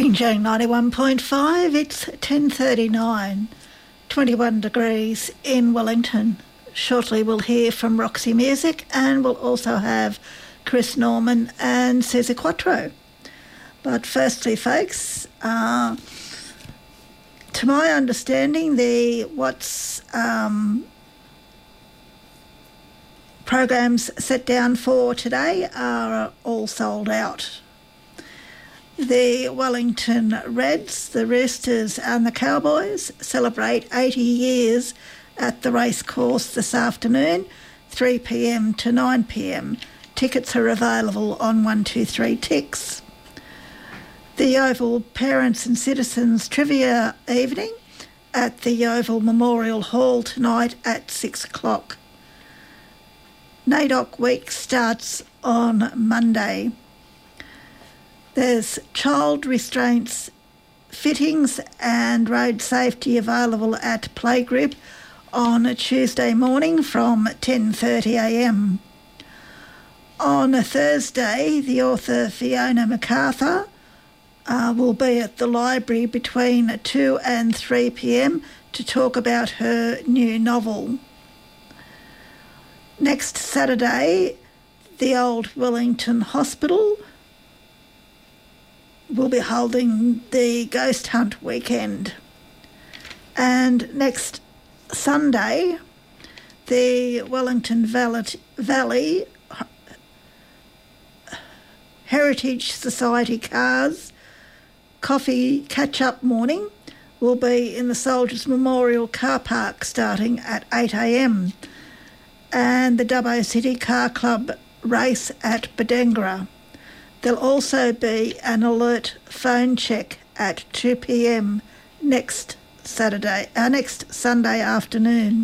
Binjang 91.5, it's 10:39, 21 degrees in Wellington. Shortly we'll hear from Roxy Music and we'll also have Chris Norman and Cesar Quattro. But firstly, folks, to my understanding, the programs set down for today are all sold out. The Wellington Reds, the Roosters and the Cowboys celebrate 80 years at the racecourse this afternoon, 3 p.m. to 9 p.m. Tickets are available on 123 Ticks. The Oval Parents and Citizens Trivia Evening at the Oval Memorial Hall tonight at 6 o'clock. NAIDOC Week starts on Monday. There's child restraints, fittings and road safety available at Playgroup on a Tuesday morning from 10:30am. On a Thursday, the author Fiona MacArthur will be at the library between 2 and 3 p.m. to talk about her new novel. Next Saturday, the Old Wellington Hospital will be holding the Ghost Hunt weekend. And next Sunday, the Wellington Valley Heritage Society Cars Coffee Catch-Up Morning will be in the Soldiers Memorial Car Park starting at 8 a.m. and the Dubbo City Car Club race at Badengra. There'll also be an alert phone check at 2 p.m. next Sunday afternoon.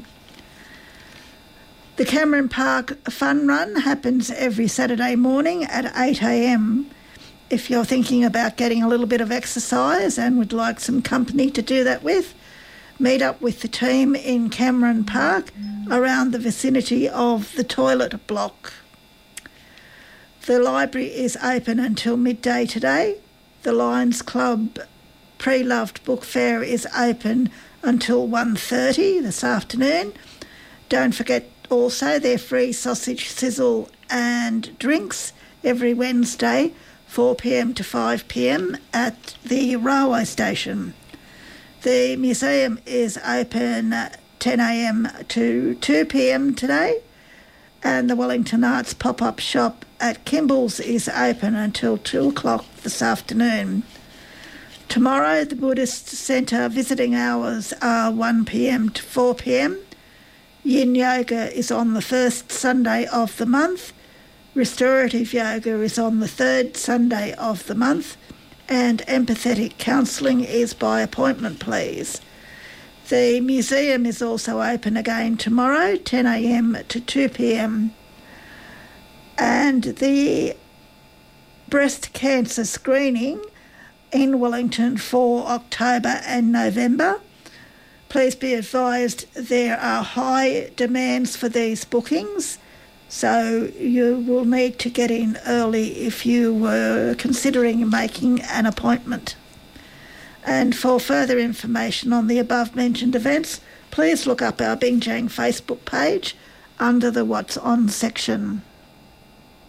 The Cameron Park Fun Run happens every Saturday morning at 8 a.m. If you're thinking about getting a little bit of exercise and would like some company to do that with, meet up with the team in Cameron Park around the vicinity of the toilet block. The library is open until midday today. The Lions Club Pre-Loved Book Fair is open until 1:30 this afternoon. Don't forget also their free sausage sizzle and drinks every Wednesday, 4 p.m. to 5 p.m. at the railway station. The museum is open 10 a.m. to 2 p.m. today, and the Wellington Arts pop-up shop at Kimball's is open until 2 o'clock this afternoon. Tomorrow, the Buddhist Centre visiting hours are 1 p.m. to 4 p.m. Yin Yoga is on the first Sunday of the month. Restorative Yoga is on the third Sunday of the month. And empathetic counselling is by appointment, please. The museum is also open again tomorrow, 10 a.m. to 2 p.m. And the breast cancer screening in Wellington for October and November. Please be advised there are high demands for these bookings, so you will need to get in early if you were considering making an appointment. And for further information on the above-mentioned events, please look up our Binjang Facebook page under the What's On section.